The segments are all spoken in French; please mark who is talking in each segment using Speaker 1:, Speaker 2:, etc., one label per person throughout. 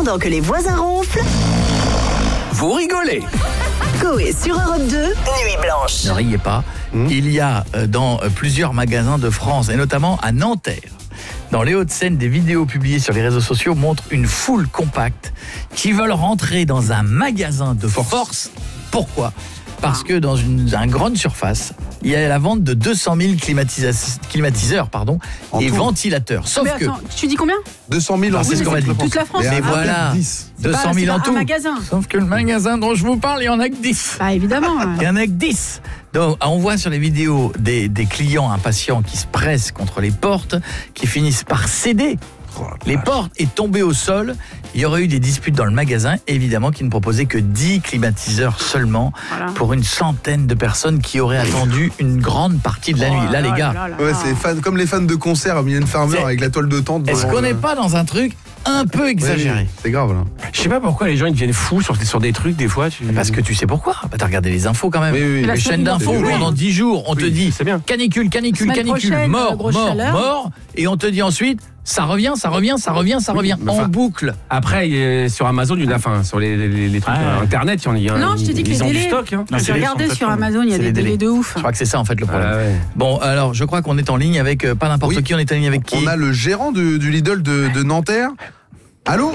Speaker 1: Pendant que les voisins ronflent,
Speaker 2: Vous rigolez.
Speaker 1: Coé sur Europe 2, Nuit Blanche.
Speaker 3: Ne riez pas, il y a dans plusieurs magasins de France, et notamment à Nanterre, dans les Hauts-de-Seine, des vidéos publiées sur les réseaux sociaux montrent une foule compacte qui veulent rentrer dans un magasin de force. Pourquoi ? Parce que dans une grande surface, il y a la vente de 200 000 climatiseurs et
Speaker 4: tout.
Speaker 3: ventilateurs. Sauf
Speaker 5: Mais
Speaker 3: que...
Speaker 5: attends, tu dis combien
Speaker 4: 200 000
Speaker 3: c'est ce qu'on m'a dit.
Speaker 5: Toute la France.
Speaker 3: Mais voilà,
Speaker 4: 10.
Speaker 3: 200 000 en
Speaker 5: un
Speaker 3: tout.
Speaker 5: magasin.
Speaker 3: Sauf que le magasin dont je vous parle, il y en a que 10.
Speaker 5: Bah évidemment.
Speaker 3: Il y en a que 10. Donc, on voit sur les vidéos des clients impatients qui se pressent contre les portes, qui finissent par céder. Les portes et tomber au sol. Il y aurait eu des disputes dans le magasin, évidemment, qui ne proposaient que 10 climatiseurs seulement pour une centaine de personnes qui auraient attendu une grande partie de la nuit. Là, les gars,
Speaker 4: Ouais, c'est comme les fans de concert à Mylène Farmer
Speaker 3: C'est-
Speaker 4: avec la toile de tente.
Speaker 3: est-ce qu'on n'est pas dans un truc un peu exagéré ?
Speaker 4: C'est grave là.
Speaker 2: Je sais pas pourquoi les gens ils deviennent fous sur des trucs des fois.
Speaker 3: Parce que tu sais pourquoi ? Bah, t'as regardé les infos quand même.
Speaker 4: Oui.
Speaker 5: La
Speaker 3: Les chaînes d'infos,
Speaker 5: série,
Speaker 3: pendant 10 jours, on te dit
Speaker 2: c'est bien.
Speaker 3: canicule,
Speaker 5: Semaine prochaine,
Speaker 3: mort,
Speaker 5: grosse chaleur.
Speaker 3: et on te dit ensuite, ça revient,
Speaker 2: mais
Speaker 3: en
Speaker 2: enfin,
Speaker 3: boucle.
Speaker 2: Après sur Amazon, sur les trucs internet, il y en a.
Speaker 5: Non, je te dis que les
Speaker 2: ils ont du
Speaker 5: délais.
Speaker 2: stock. Hein.
Speaker 5: J'ai regardé sur Amazon, il y a
Speaker 3: C'est
Speaker 5: des
Speaker 3: les
Speaker 5: délais de ouf.
Speaker 3: Je crois que c'est ça en fait le problème.
Speaker 2: Ah ouais.
Speaker 3: Bon, alors je crois qu'on est en ligne avec pas n'importe
Speaker 4: Oui.
Speaker 3: qui, on est en ligne avec qui ?
Speaker 4: On a le gérant du Lidl de Nanterre. Allô.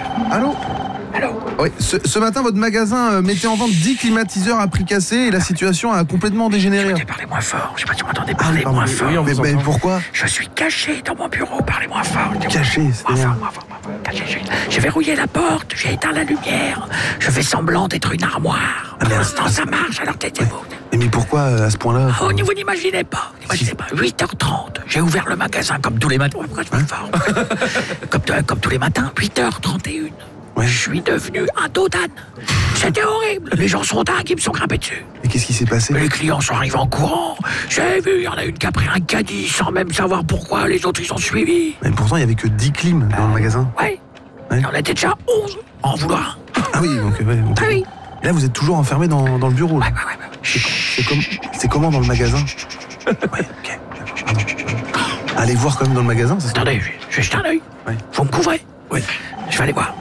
Speaker 4: Oui, ce matin, votre magasin mettait en vente 10 climatiseurs à prix cassé et la situation a complètement dégénéré.
Speaker 6: Parlez moins fort, je sais pas si vous m'entendez,
Speaker 4: Ah,
Speaker 6: parlez
Speaker 4: pardon,
Speaker 6: moins fort.
Speaker 2: oui, on vous
Speaker 4: mais
Speaker 2: entend.
Speaker 4: pourquoi
Speaker 6: Je suis caché dans mon bureau, parlez moins fort.
Speaker 4: Caché,
Speaker 6: Moins
Speaker 4: c'est-à-dire
Speaker 6: fort, moins fort. Caché, j'ai verrouillé la porte, j'ai éteint la lumière, je fais semblant d'être une armoire. Pour l'instant, ça marche, alors taisez-vous.
Speaker 4: Mais pourquoi à ce point-là
Speaker 6: Oh, vous n'imaginez pas, 8h30, j'ai ouvert le magasin comme tous les matins. Pourquoi je me fort comme tous les matins, 8h31.
Speaker 4: Ouais.
Speaker 6: Je suis devenu un dos d'âne. C'était horrible. Les gens sont dingues, ils me sont grimpés dessus.
Speaker 4: Mais qu'est-ce qui s'est passé
Speaker 6: Les clients sont arrivés en courant. J'ai vu, il y en a une qui a pris un caddie sans même savoir pourquoi. Les autres, ils ont suivi.
Speaker 4: Mais pourtant, il n'y avait que 10 clims dans le magasin.
Speaker 6: Ouais.
Speaker 4: Ouais.
Speaker 6: Il y en était déjà 11 en vouloir un.
Speaker 4: Ah oui, donc...
Speaker 6: Ah oui.
Speaker 4: Et là, vous êtes toujours enfermé dans le bureau. Là. C'est comment dans le magasin Ouais, ok. Pardon. Allez voir quand même dans le magasin, ça se
Speaker 6: Attendez, j'ai juste un œil.
Speaker 4: Ouais.
Speaker 6: Vous me couvrez.
Speaker 4: Oui.
Speaker 6: Je vais aller voir.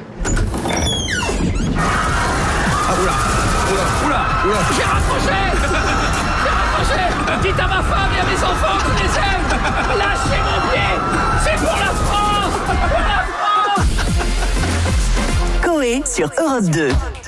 Speaker 6: J'ai raccroché. Dites à ma femme et à mes enfants que je les aime. Lâchez mon pied. C'est pour la France.
Speaker 1: Coé sur Europe 2.